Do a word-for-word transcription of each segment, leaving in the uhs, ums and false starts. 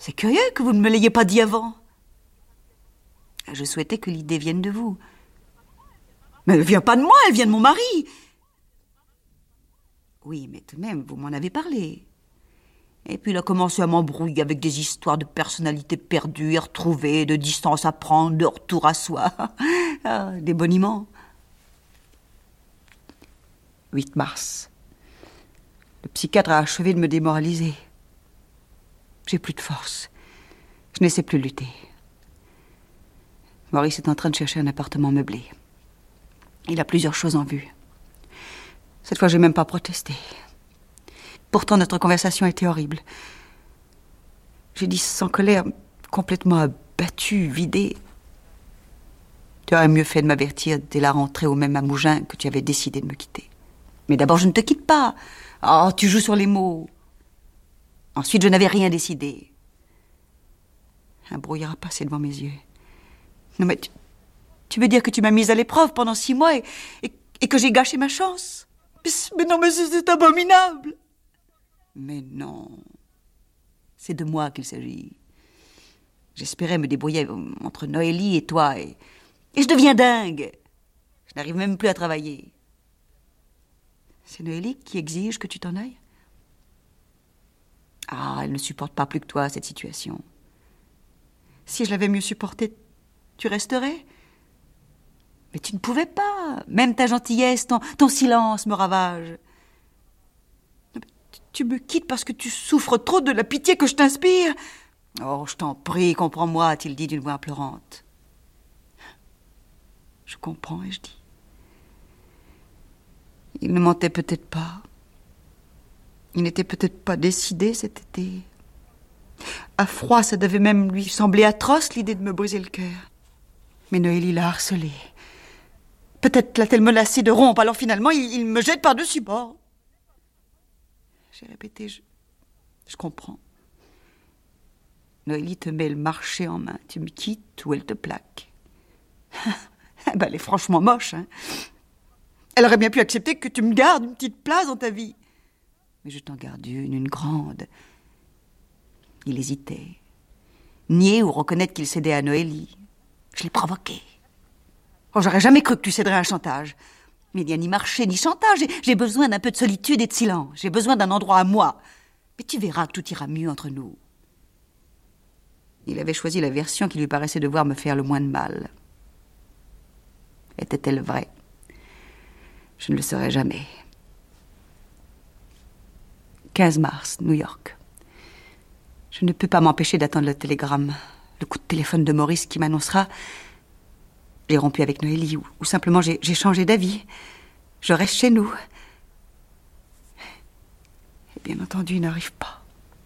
C'est curieux que vous ne me l'ayez pas dit avant. Je souhaitais que l'idée vienne de vous. Mais elle vient pas de moi, elle vient de mon mari. Oui, mais tout de même, vous m'en avez parlé. Et puis il a commencé à m'embrouiller avec des histoires de personnalités perdues et retrouvées, de distance à prendre, de retour à soi. Ah, des boniments. huit mars. Le psychiatre a achevé de me démoraliser. J'ai plus de force. Je ne sais plus lutter. Maurice est en train de chercher un appartement meublé. Il a plusieurs choses en vue. Cette fois, j'ai même pas protesté. Pourtant, notre conversation était horrible. J'ai dit sans colère, complètement abattue, vidée. Tu aurais mieux fait de m'avertir dès la rentrée au même à Mougins que tu avais décidé de me quitter. Mais d'abord, je ne te quitte pas. Oh, tu joues sur les mots. Ensuite, je n'avais rien décidé. Un brouillard a passé devant mes yeux. Non, mais tu, tu veux dire que tu m'as mise à l'épreuve pendant six mois et, et, et que j'ai gâché ma chance? mais, mais non, mais c'est abominable. Mais non. C'est de moi qu'il s'agit. J'espérais me débrouiller entre Noélie et toi et, et je deviens dingue. Je n'arrive même plus à travailler. C'est Noélie qui exige que tu t'en ailles? Ah, elle ne supporte pas plus que toi cette situation. Si je l'avais mieux supportée, tu resterais? Mais tu ne pouvais pas. Même ta gentillesse, ton, ton silence me ravage. Tu me quittes parce que tu souffres trop de la pitié que je t'inspire? Oh, je t'en prie, comprends-moi, a-t-il dit d'une voix pleurante. Je comprends et je dis. Il ne mentait peut-être pas. Il n'était peut-être pas décidé cet été. À froid, ça devait même lui sembler atroce, l'idée de me briser le cœur. Mais Noélie l'a harcelé. Peut-être l'a-t-elle menacé de rompre, alors finalement, il, il me jette par-dessus bord. J'ai répété, je, je comprends. Noélie te met le marché en main. Tu me quittes ou elle te plaque. Ben, elle est franchement moche, hein. Elle aurait bien pu accepter que tu me gardes une petite place dans ta vie. Mais je t'en garde une, une grande. Il hésitait. Nier ou reconnaître qu'il cédait à Noélie. Je l'ai provoqué. Oh, j'aurais jamais cru que tu céderais à un chantage. Mais il n'y a ni marché ni chantage. J'ai, j'ai besoin d'un peu de solitude et de silence. J'ai besoin d'un endroit à moi. Mais tu verras que tout ira mieux entre nous. Il avait choisi la version qui lui paraissait devoir me faire le moins de mal. Était-elle vraie? Je ne le saurais jamais. quinze mars, New York. Je ne peux pas m'empêcher d'attendre le télégramme. Le coup de téléphone de Maurice qui m'annoncera... J'ai rompu avec Noélie ou, ou simplement j'ai, j'ai changé d'avis. Je reste chez nous. Et bien entendu, il n'arrive pas.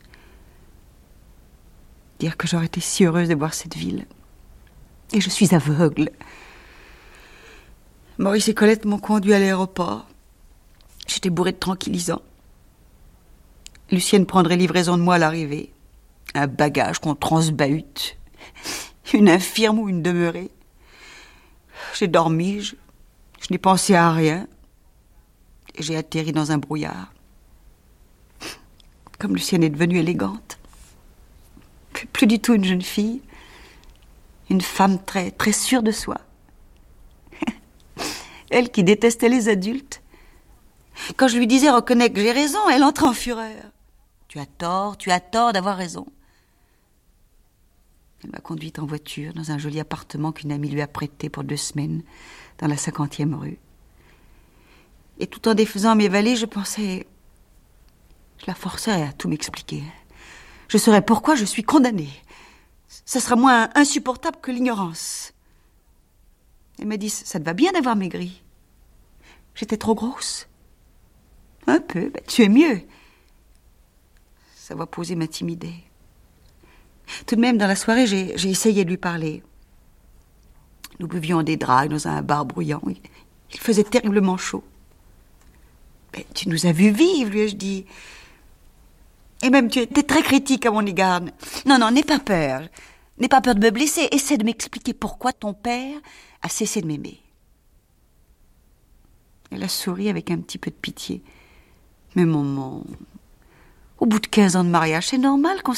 Dire que j'aurais été si heureuse de voir cette ville. Et je suis aveugle. Maurice et Colette m'ont conduit à l'aéroport. J'étais bourrée de tranquillisants. Lucienne prendrait livraison de moi à l'arrivée. Un bagage qu'on transbahute. Une infirme ou une demeurée. J'ai dormi, je, je n'ai pensé à rien. Et j'ai atterri dans un brouillard. Comme Lucienne est devenue élégante. Plus, plus du tout une jeune fille. Une femme très, très sûre de soi. Elle qui détestait les adultes. Quand je lui disais « reconnais que j'ai raison », elle entrait en fureur. « Tu as tort, tu as tort d'avoir raison ». Elle m'a conduite en voiture dans un joli appartement qu'une amie lui a prêté pour deux semaines dans la cinquantième rue. Et tout en défaisant mes valises, je pensais... Je la forcerais à tout m'expliquer. Je saurais pourquoi je suis condamnée. Ça sera moins insupportable que l'ignorance. Elle m'a dit, ça te va bien d'avoir maigri. J'étais trop grosse. Un peu, ben, tu es mieux. Sa voix posée m'intimidait. Tout de même, dans la soirée, j'ai, j'ai essayé de lui parler. Nous buvions des dragues dans un bar bruyant. Il, il faisait terriblement chaud. Ben, tu nous as vus vivre, lui ai-je dit. Et même, tu étais très critique à mon égard. Non, non, n'aie pas peur. N'aie pas peur de me blesser. Essaie de m'expliquer pourquoi ton père a cessé de m'aimer. Elle a souri avec un petit peu de pitié. Mais maman, au bout de quinze ans de mariage, c'est normal qu'on